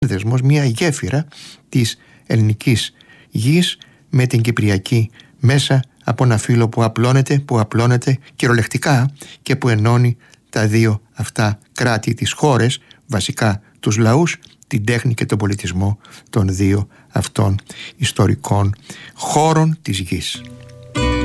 δεσμός, μια γέφυρα της ελληνικής γης με την κυπριακή μέσα από ένα φύλλο που απλώνεται κυριολεκτικά και που ενώνει τα δύο αυτά κράτη, τις χώρες, βασικά τους λαούς, την τέχνη και τον πολιτισμό των δύο αυτών ιστορικών χώρων της γης.